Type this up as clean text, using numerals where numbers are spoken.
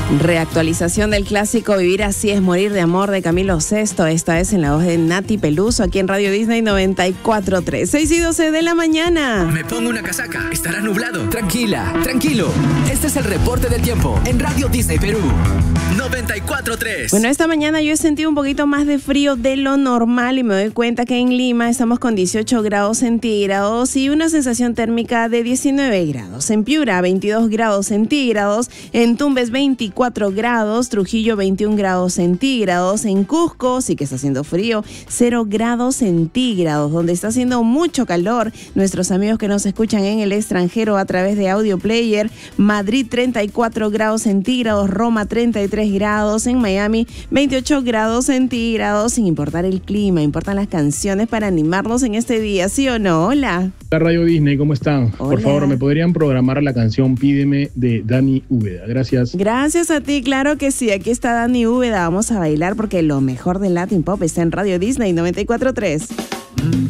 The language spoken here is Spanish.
Reactualización del clásico Vivir así es morir de amor de Camilo Sesto. Esta es en la voz de Nati Peluso aquí en Radio Disney 94.3. 6:12 de la mañana. Me pongo una casaca, estará nublado. Tranquila, tranquilo. Este es el reporte del tiempo en Radio Disney Perú 94.3. Bueno, esta mañana yo he sentido un poquito más de frío de lo normal y me doy cuenta que en Lima estamos con 18 grados centígrados y una sensación térmica de 19 grados. En Piura 22 grados centígrados, en Tumbes 24 grados, Trujillo 21 grados centígrados, en Cusco sí que está haciendo frío, 0 grados centígrados, donde está haciendo mucho calor. Nuestros amigos que nos escuchan en el extranjero a través de Audio Player, Madrid 34 grados centígrados, Roma 33 grados, en Miami 28 grados centígrados. Sin importar el clima, importan las canciones para animarnos en este día, ¿sí o no? Hola. Radio Disney, ¿cómo están? Hola. Por favor, ¿me podrían programar la canción Pídeme de Dani Úbeda? Gracias. Gracias a ti, claro que sí. Aquí está Dani Úbeda. Vamos a bailar porque lo mejor del Latin Pop está en Radio Disney 94.3.